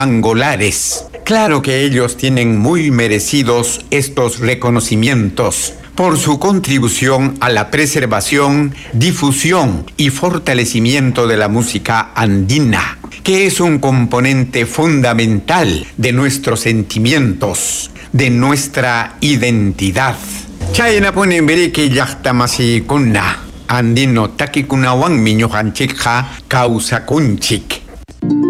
angolares. Claro que ellos tienen muy merecidos estos reconocimientos por su contribución a la preservación, difusión y fortalecimiento de la música andina, que es un componente fundamental de nuestros sentimientos, de nuestra identidad. Chayna ponen bereke yachtamasi kunna, andino takikunawang minyohanchikha causa kunchik.